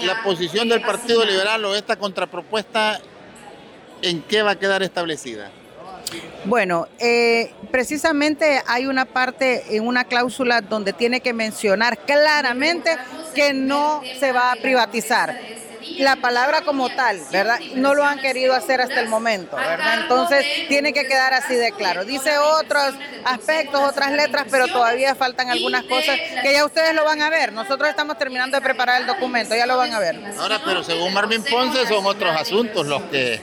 la posición del Partido Liberal o esta contrapropuesta, ¿en qué va a quedar establecida? Bueno, precisamente hay una parte en una cláusula donde tiene que mencionar claramente que no se va a privatizar. La palabra como tal, ¿verdad? No lo han querido hacer hasta el momento, ¿verdad? Entonces tiene que quedar así de claro. Dice otros aspectos, otras letras, pero todavía faltan algunas cosas que ya ustedes lo van a ver. Nosotros estamos terminando de preparar el documento, ya lo van a ver. Ahora, pero según Marvin Ponce son otros asuntos los que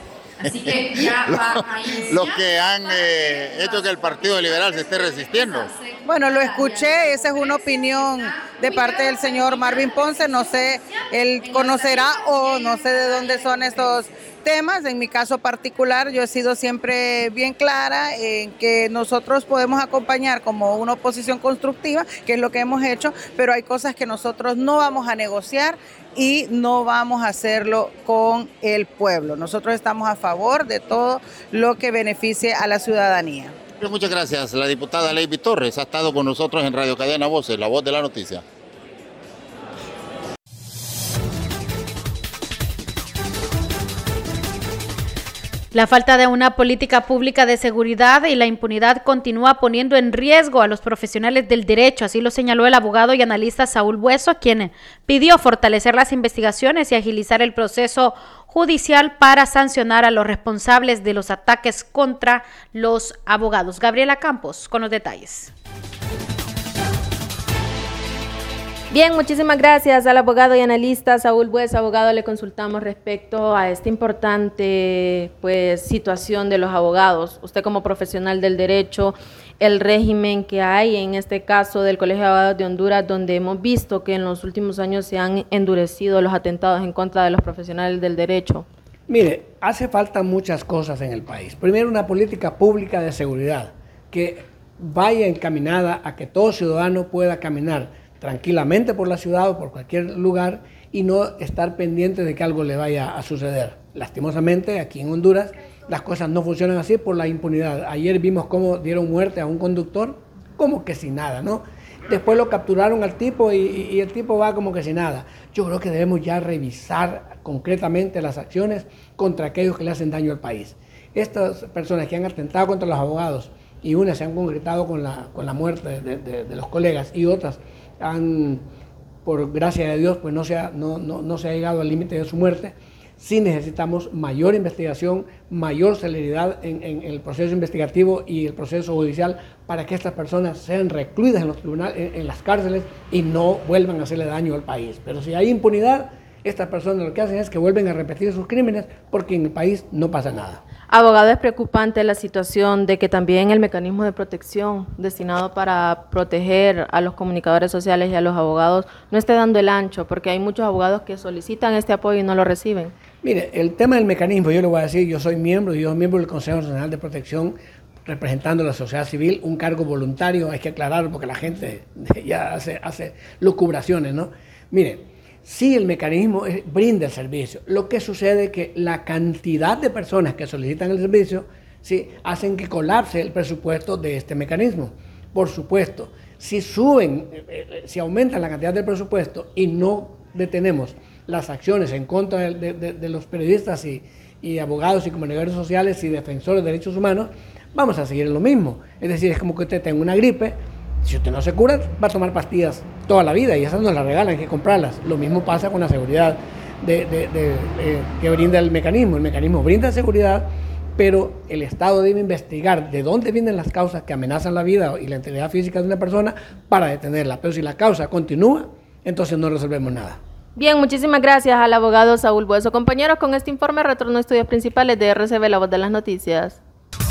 los que han hecho que el Partido Liberal se esté resistiendo. Bueno, lo escuché, esa es una opinión de parte del señor Marvin Ponce, no sé, él conocerá o no sé de dónde son estos temas. En mi caso particular, yo he sido siempre bien clara en que nosotros podemos acompañar como una oposición constructiva, que es lo que hemos hecho, pero hay cosas que nosotros no vamos a negociar y no vamos a hacerlo con el pueblo. Nosotros estamos a favor de todo lo que beneficie a la ciudadanía. Muchas gracias. La diputada Leiby Torres ha estado con nosotros en Radio Cadena Voces, la voz de la noticia. La falta de una política pública de seguridad y la impunidad continúa poniendo en riesgo a los profesionales del derecho, así lo señaló el abogado y analista Saúl Bueso, quien pidió fortalecer las investigaciones y agilizar el proceso judicial para sancionar a los responsables de los ataques contra los abogados. Gabriela Campos con los detalles. Bien, muchísimas gracias al abogado y analista Saúl Bueso. Abogado, le consultamos respecto a esta importante situación de los abogados. Usted como profesional del derecho, el régimen que hay en este caso del Colegio de Abogados de Honduras, donde hemos visto que en los últimos años se han endurecido los atentados en contra de los profesionales del derecho. Mire, hace falta muchas cosas en el país. Primero, una política pública de seguridad que vaya encaminada a que todo ciudadano pueda caminar tranquilamente por la ciudad o por cualquier lugar y no estar pendiente de que algo le vaya a suceder. Lastimosamente, aquí en Honduras, las cosas no funcionan así por la impunidad. Ayer vimos cómo dieron muerte a un conductor, como que sin nada, ¿no? Después lo capturaron al tipo y el tipo va como que sin nada. Yo creo que debemos ya revisar concretamente las acciones contra aquellos que le hacen daño al país. Estas personas que han atentado contra los abogados y unas se han concretado con la muerte de los colegas y otras por gracia de Dios, pues no se ha llegado al límite de su muerte. Sí necesitamos mayor investigación, mayor celeridad en el proceso investigativo y el proceso judicial para que estas personas sean recluidas en los tribunales, en las cárceles y no vuelvan a hacerle daño al país. Pero si hay impunidad, estas personas lo que hacen es que vuelven a repetir sus crímenes porque en el país no pasa nada. Abogado, es preocupante la situación de que también el mecanismo de protección destinado para proteger a los comunicadores sociales y a los abogados no esté dando el ancho, porque hay muchos abogados que solicitan este apoyo y no lo reciben. Mire, el tema del mecanismo, yo le voy a decir, yo soy miembro del Consejo Nacional de Protección representando a la sociedad civil, un cargo voluntario, hay que aclararlo porque la gente ya hace lucubraciones, ¿no? Mire, sí, el mecanismo brinda el servicio. Lo que sucede es que la cantidad de personas que solicitan el servicio sí, hacen que colapse el presupuesto de este mecanismo. Por supuesto, si aumentan la cantidad del presupuesto y no detenemos las acciones en contra de los periodistas y abogados y comunicadores sociales y defensores de derechos humanos, vamos a seguir en lo mismo. Es decir, es como que usted tenga una gripe. Si usted no se cura, va a tomar pastillas toda la vida y esas no las regalan, hay que comprarlas. Lo mismo pasa con la seguridad que brinda el mecanismo. El mecanismo brinda seguridad, pero el Estado debe investigar de dónde vienen las causas que amenazan la vida y la integridad física de una persona para detenerla. Pero si la causa continúa, entonces no resolvemos nada. Bien, muchísimas gracias al abogado Saúl Bueso. Compañeros, con este informe retorno a estudios principales de RCB, la voz de las noticias.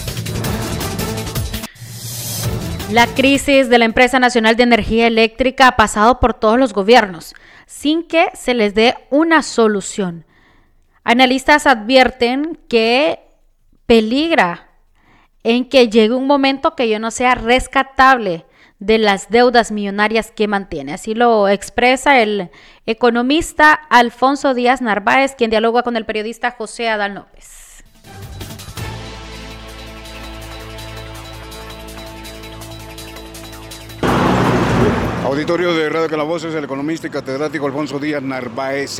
La crisis de la Empresa Nacional de Energía Eléctrica ha pasado por todos los gobiernos, sin que se les dé una solución. Analistas advierten que peligra en que llegue un momento que ya no sea rescatable de las deudas millonarias que mantiene. Así lo expresa el economista Alfonso Díaz Narváez, quien dialoga con el periodista José Adán López. Auditorio de Radio Calavoces, el economista y catedrático Alfonso Díaz Narváez.